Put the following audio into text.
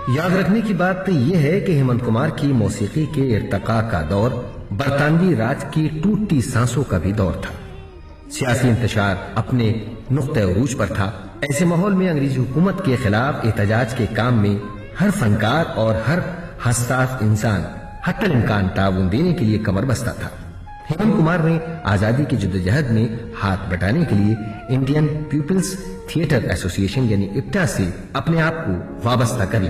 याद रखने की बात यह है कि हेमंत कुमार की मौसीकी के इर्तका का दौर बरतानवी राज की टूटती सांसों का भी दौर था। सियासी इंतशार अपने नुक्ते उरूज पर था। ऐसे माहौल में अंग्रेजी हुकूमत के खिलाफ एहतजाज के काम में हर फनकार और हर हसास इंसान हत्तल इम्कान ताउन देने के लिए कमर बस्ता था। हेमंत कुमार ने आजादी की जद्दोजहद में हाथ बटाने के लिए इंडियन पीपल्स थिएटर एसोसिएशन यानी इप्टा से अपने आप को वाबस्ता कर लिया।